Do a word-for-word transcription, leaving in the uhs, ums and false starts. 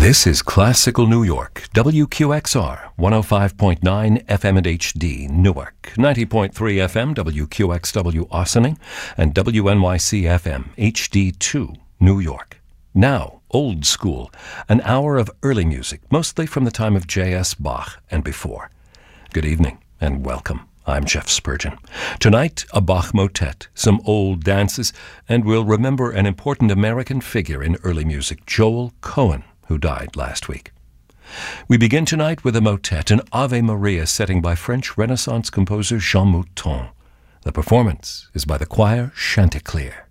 This is Classical New York, W Q X R, one oh five point nine F M and H D, Newark, ninety point three F M, W Q X W, Ossining, and W N Y C F M, H D two, New York. Now, old school, an hour of early music, mostly from the time of J S Bach and before. Good evening, and welcome. I'm Jeff Spurgeon. Tonight, a Bach motet, some old dances, and we'll remember an important American figure in early music, Joel Cohen, who died last week. We begin tonight with a motet, an Ave Maria setting by French Renaissance composer Jean Mouton. The performance is by the choir Chanticleer.